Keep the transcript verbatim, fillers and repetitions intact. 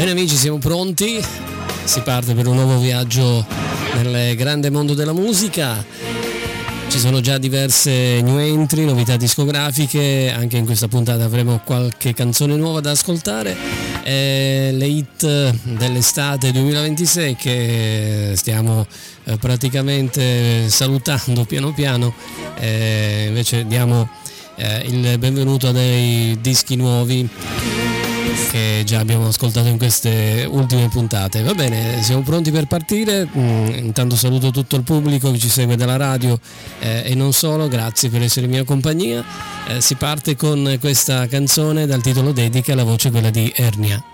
Bene amici, siamo pronti, si parte per un nuovo viaggio nel grande mondo della musica. Ci sono già diverse new entry, novità discografiche, anche in questa puntata avremo qualche canzone nuova da ascoltare, e le hit dell'estate duemilaventisei che stiamo eh, praticamente salutando piano piano, e invece diamo eh, il benvenuto a dei dischi nuovi che già abbiamo ascoltato in queste ultime puntate. Va bene, siamo pronti per partire. Mm, intanto saluto tutto il pubblico che ci segue dalla radio eh, e non solo, grazie per essere in mia compagnia. Eh, si parte con questa canzone dal titolo Dedica, la voce quella di Ernia.